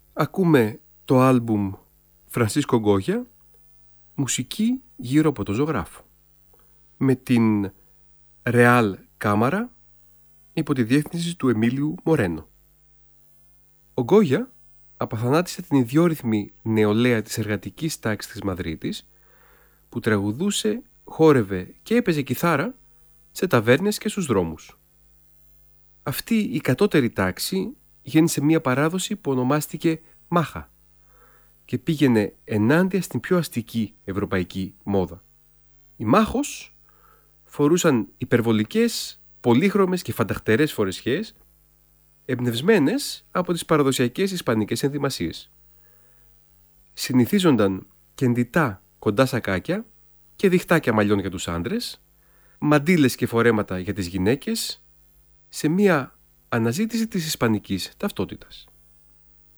Ακούμε το άλμπουμ Φρανσίσκο Γκόγια, μουσική γύρω από το ζωγράφο, με την Ρεάλ Κάμαρα υπό τη διεύθυνση του Εμίλιου Μορένο. Ο Γκόγια απαθανάτησε την ιδιόρυθμη νεολαία της εργατικής τάξης της Μαδρίτης, που τραγουδούσε, χόρευε και έπαιζε κιθάρα σε ταβέρνες και στους δρόμους. Αυτή η κατώτερη τάξη γέννησε μία παράδοση που ονομάστηκε μάχα και πήγαινε ενάντια στην πιο αστική ευρωπαϊκή μόδα. Οι μάχος φορούσαν υπερβολικές, πολύχρωμες και φανταχτερές φορεσιές, εμπνευσμένες από τις παραδοσιακές ισπανικές ενδυμασίες. Συνηθίζονταν κεντητά κοντά σακάκια και διχτάκια μαλλιών για τους άντρες, μαντίλες και φορέματα για τις γυναίκες, σε μία αναζήτηση της ισπανικής ταυτότητας.